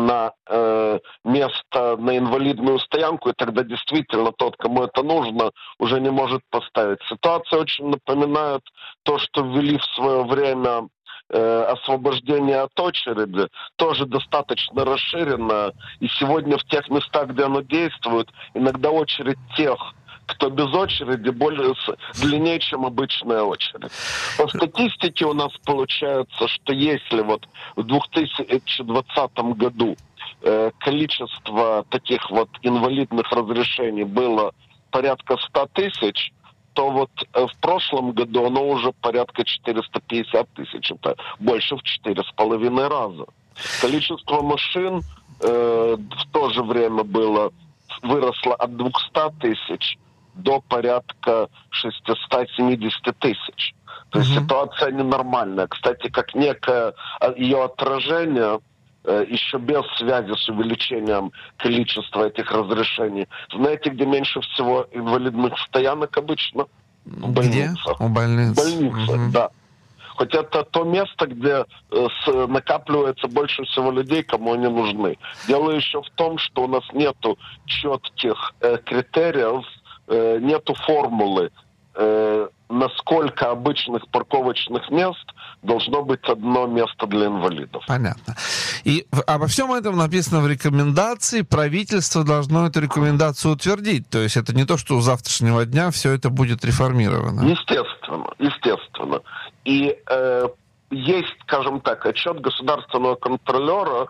на место на инвалидную стоянку, и тогда действительно тот, кому это нужно, уже не может поставить. Ситуация очень напоминает то, что ввели в свое время освобождение от очереди, тоже достаточно расширено. И сегодня в тех местах, где оно действует, иногда очередь тех, кто без очереди, длиннее, чем обычная очередь. По статистике у нас получается, что если вот в 2020 году количество таких вот инвалидных разрешений было порядка 100 тысяч, то вот в прошлом году оно уже порядка 450 тысяч. Это больше в 4,5 раза. Количество машин в то же время выросло от 200 тысяч до порядка 670 тысяч. То есть ситуация ненормальная. Кстати, как некое ее отражение, еще без связи с увеличением количества этих разрешений. Знаете, где меньше всего инвалидных стоянок обычно? В больницах. Где? У больниц. В больницах, да. Хоть это то место, где накапливается больше всего людей, кому они нужны. Дело еще в том, что у нас нету четких критериев, нету формулы, насколько обычных парковочных мест должно быть одно место для инвалидов. Понятно. И обо всем этом написано в рекомендации. Правительство должно эту рекомендацию утвердить. То есть это не то, что у завтрашнего дня все это будет реформировано. Естественно. И есть, скажем так, отчет государственного контролера.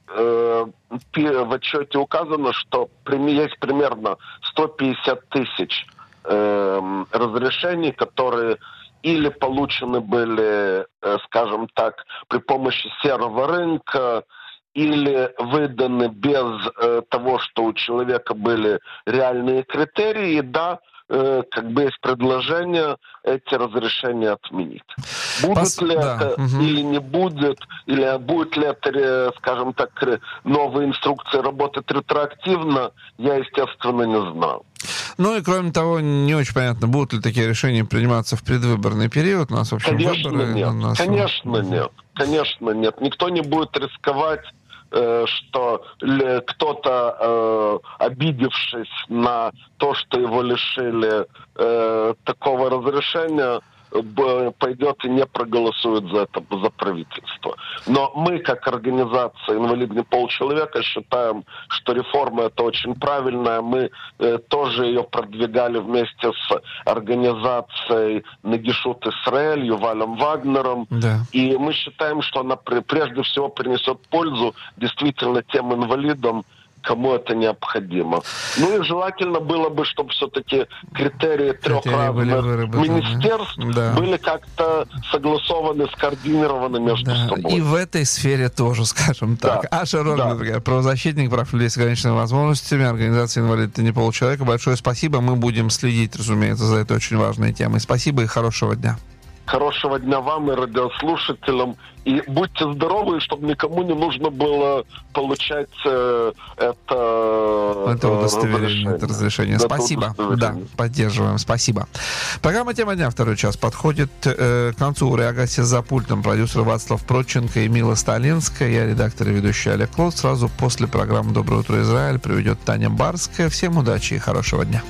В отчете указано, что есть примерно 150 тысяч разрешений, которые или получены были, скажем так, при помощи серого рынка, или выданы без того, что у человека были реальные критерии, да, как бы есть предложение эти разрешения отменить. Будут ли это или не будет, или будет ли это, скажем так, новые инструкции работать ретроактивно, я, естественно, не знаю. Ну и, кроме того, не очень понятно, будут ли такие решения приниматься в предвыборный период. У нас, в общем, выборы. Конечно нет. Никто не будет рисковать, что кто-то, обидевшись на то, что его лишили такого разрешения, пойдет и не проголосует за это, за правительство. Но мы, как организация «Инвалидный полчеловека», считаем, что реформа это очень правильная. Мы тоже ее продвигали вместе с организацией «Нагишут Исраэль», Ювалем Вагнером. Да. И мы считаем, что она прежде всего принесет пользу действительно тем инвалидам, кому это необходимо. Ну и желательно было бы, чтобы все-таки критерии трех разных министерств были как-то согласованы, скоординированы между собой. И в этой сфере тоже, скажем так. Аша Ротберг, правозащитник прав людей с ограниченными возможностями, организация «Инвалид» не полчеловека. Большое спасибо. Мы будем следить, разумеется, за этой очень важной темой. Спасибо и хорошего дня. Хорошего дня вам и радиослушателям. И будьте здоровы, чтобы никому не нужно было получать это удостоверение, это разрешение. Спасибо. Да, поддерживаем. Спасибо. Программа «Тема дня» второй час подходит к концу. У реагации за пультом продюсер Вацлав Проченко и Мила Сталинская. Я редактор и ведущий Олег Клод. Сразу после программы «Доброе утро, Израиль» приведет Таня Барская. Всем удачи и хорошего дня.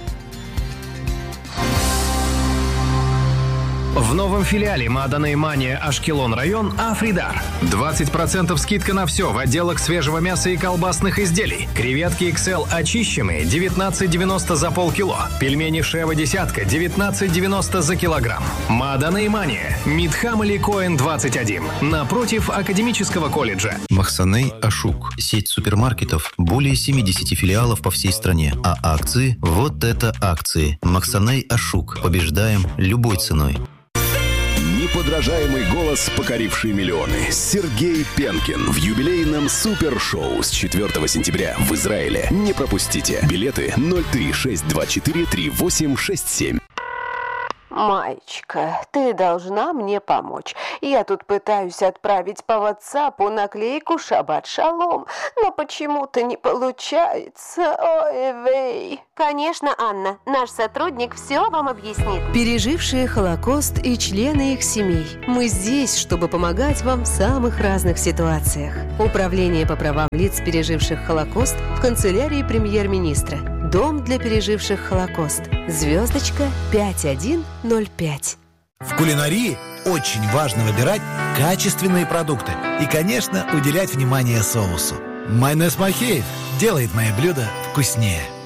В новом филиале Маадана Мания Ашкелон район Афридар. 20% скидка на все в отделах свежего мяса и колбасных изделий. Креветки XL очищенные 19,90 за полкило. Пельмени Шева десятка 19,90 за килограмм. Маадана Мания. Мидхам или Коэн 21. Напротив Академического колледжа. Махсаней Ашук. Сеть супермаркетов. Более 70 филиалов по всей стране. А акции? Вот это акции. Махсаней Ашук. Побеждаем любой ценой. Неподражаемый голос, покоривший миллионы. Сергей Пенкин в юбилейном супершоу с 4 сентября в Израиле. Не пропустите. Билеты 03-624-3867. Маечка, ты должна мне помочь. Я тут пытаюсь отправить по WhatsApp наклейку «Шаббат шалом», но почему-то не получается. Ой, вей. Конечно, Анна, наш сотрудник все вам объяснит. Пережившие Холокост и члены их семей. Мы здесь, чтобы помогать вам в самых разных ситуациях. Управление по правам лиц, переживших Холокост, в канцелярии премьер-министра. Дом для переживших Холокост. Звездочка 5105. В кулинарии очень важно выбирать качественные продукты и, конечно, уделять внимание соусу. Майонез Махеев делает мои блюда вкуснее.